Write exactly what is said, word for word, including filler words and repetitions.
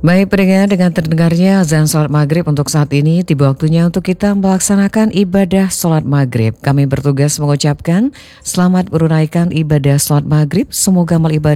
Baik pendengar, dengan terdengarnya azan sholat maghrib untuk saat ini, tiba waktunya untuk kita melaksanakan ibadah sholat maghrib. Kami bertugas mengucapkan selamat menunaikan ibadah sholat maghrib. Semoga amal ibadah